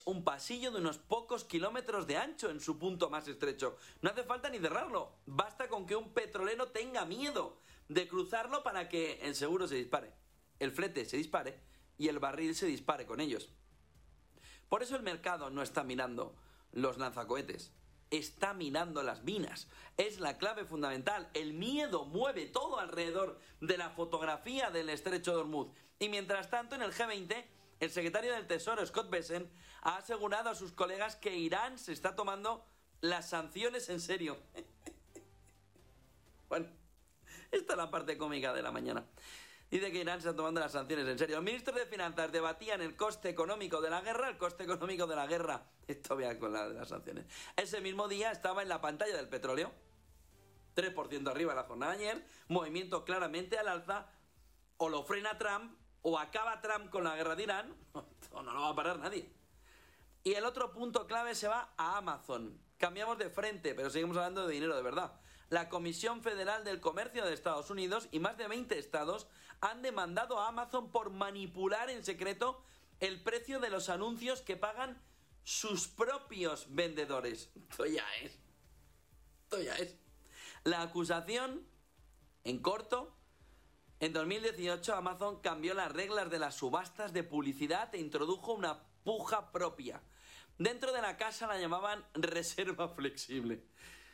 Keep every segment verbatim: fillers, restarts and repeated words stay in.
un pasillo de unos pocos kilómetros de ancho en su punto más estrecho. No hace falta ni cerrarlo. Basta con que un petrolero tenga miedo de cruzarlo para que el seguro se dispare, el flete se dispare y el barril se dispare con ellos. Por eso el mercado no está mirando los lanzacohetes, está mirando las minas. Es la clave fundamental. El miedo mueve todo alrededor de la fotografía del estrecho de Hormuz. Y mientras tanto, en el G veinte, el secretario del Tesoro, Scott Bessent, ha asegurado a sus colegas que Irán se está tomando las sanciones en serio. Bueno, esta es la parte cómica de la mañana. Dice que Irán se está tomando las sanciones en serio. Los ministros de Finanzas debatían el coste económico de la guerra, el coste económico de la guerra. Esto vea con la de las sanciones. Ese mismo día estaba en la pantalla del petróleo. tres por ciento arriba en la jornada de ayer. Movimiento claramente al alza. O lo frena Trump, o acaba Trump con la guerra de Irán, o no lo va a parar nadie. Y el otro punto clave se va a Amazon. Cambiamos de frente, pero seguimos hablando de dinero de verdad. La Comisión Federal del Comercio de Estados Unidos y más de veinte estados han demandado a Amazon por manipular en secreto el precio de los anuncios que pagan sus propios vendedores. Esto ya es. Esto ya es. La acusación, en corto, en dos mil dieciocho Amazon cambió las reglas de las subastas de publicidad e introdujo una puja propia. Dentro de la casa la llamaban reserva flexible.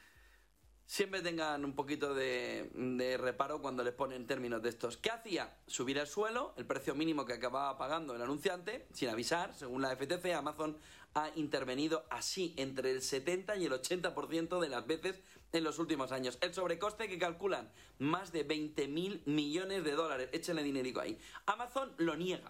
Siempre tengan un poquito de, de reparo cuando les ponen términos de estos. ¿Qué hacía? Subir al suelo el precio mínimo que acababa pagando el anunciante, sin avisar. Según la F T C, Amazon ha intervenido así entre el setenta y el ochenta por ciento de las veces en los últimos años. El sobrecoste que calculan, más de veinte mil millones de dólares. Échenle dinerico ahí. Amazon lo niega.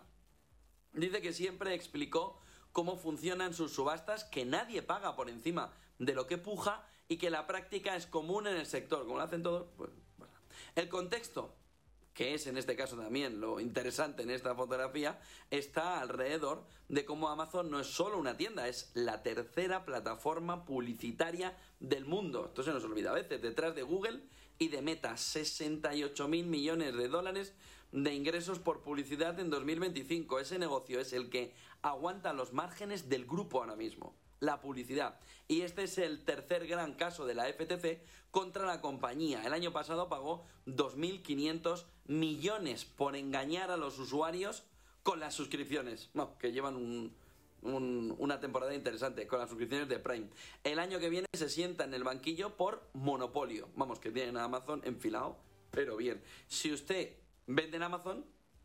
Dice que siempre explicó cómo funcionan sus subastas, que nadie paga por encima de lo que puja y que la práctica es común en el sector. Como lo hacen todos, pues bueno. El contexto, que es en este caso también lo interesante en esta fotografía, está alrededor de cómo Amazon no es solo una tienda, es la tercera plataforma publicitaria del mundo. Esto se nos olvida a veces, detrás de Google y de Meta, sesenta y ocho mil millones de dólares de ingresos por publicidad en dos mil veinticinco. Ese negocio es el que aguanta los márgenes del grupo ahora mismo, la publicidad. Y este es el tercer gran caso de la F T C contra la compañía. El año pasado pagó dos mil quinientos millones por engañar a los usuarios con las suscripciones, no, que llevan un, un, una temporada interesante, con las suscripciones de Prime. El año que viene se sienta en el banquillo por monopolio. Vamos, que tienen a Amazon enfilado, pero bien. Si usted vende en Amazon,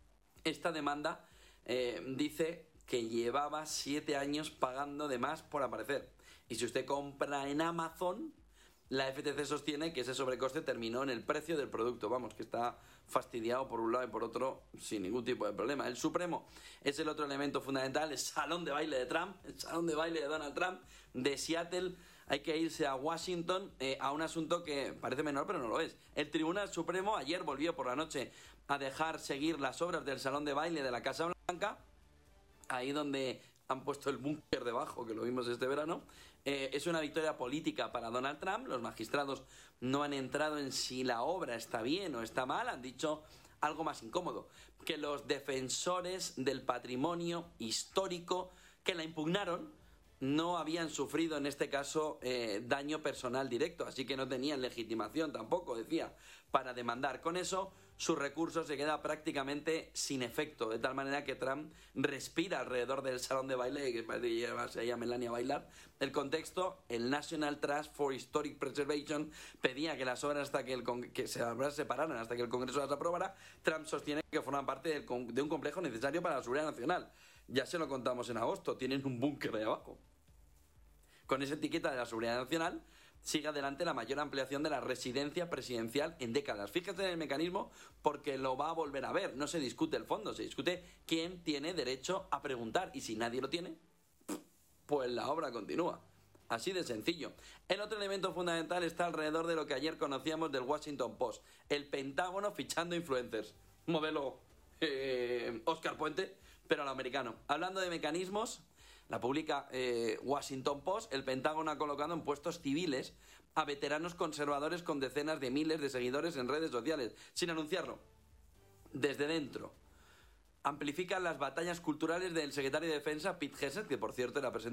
esta demanda eh, dice que llevaba siete años pagando de más por aparecer. Y si usted compra en Amazon, la F T C sostiene que ese sobrecoste terminó en el precio del producto. Vamos, que está fastidiado por un lado y por otro sin ningún tipo de problema. El Supremo es el otro elemento fundamental, el salón de baile de Trump, el salón de baile de Donald Trump, de Seattle. Hay que irse a Washington eh, a un asunto que parece menor, pero no lo es. El Tribunal Supremo ayer volvió por la noche a dejar seguir las obras del salón de baile de la Casa Blanca, ahí donde han puesto el búnker debajo, que lo vimos este verano. Eh, es una victoria política para Donald Trump. Los magistrados no han entrado en si la obra está bien o está mal. Han dicho algo más incómodo, que los defensores del patrimonio histórico que la impugnaron no habían sufrido en este caso eh, daño personal directo, así que no tenían legitimación tampoco, decía, para demandar. Con eso, su recurso se queda prácticamente sin efecto, de tal manera que Trump respira alrededor del salón de baile, que parece que llevarse ahí a Melania a bailar. El contexto, el National Trust for Historic Preservation pedía que las obras hasta que, el Cong- que se obras separaran hasta que el Congreso las aprobara. Trump sostiene que forman parte del con- de un complejo necesario para la seguridad nacional. Ya se lo contamos en agosto, tienen un búnker ahí abajo. Con esa etiqueta de la seguridad nacional, sigue adelante la mayor ampliación de la residencia presidencial en décadas. Fíjate en el mecanismo, porque lo va a volver a ver. No se discute el fondo, se discute quién tiene derecho a preguntar. Y si nadie lo tiene, pues la obra continúa. Así de sencillo. El otro elemento fundamental está alrededor de lo que ayer conocíamos del Washington Post. El Pentágono fichando influencers. Modelo eh, Oscar Puente, pero al americano. Hablando de mecanismos, la publica eh, Washington Post. El Pentágono ha colocado en puestos civiles a veteranos conservadores con decenas de miles de seguidores en redes sociales, sin anunciarlo. Desde dentro amplifican las batallas culturales del secretario de Defensa, Pete Hegseth, que por cierto era presentado